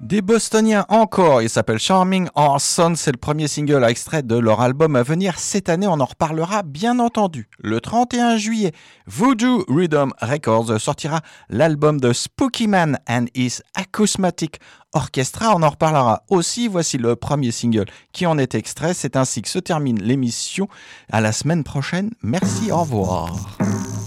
Des Bostoniens encore, il s'appelle Charming Orson, c'est le premier single extrait de leur album à venir cette année, on en reparlera bien entendu. Le 31 juillet, Voodoo Rhythm Records sortira l'album de Spooky Man and His Acousmatic Orchestra, on en reparlera aussi, voici le premier single qui en est extrait, c'est ainsi que se termine l'émission, à la semaine prochaine, merci, au revoir.